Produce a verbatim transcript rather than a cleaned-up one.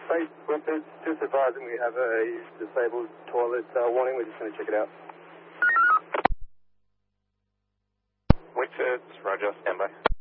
Space Winters, just advising we have a disabled toilet uh, warning. We're just going to check it out. Winters, roger, standby.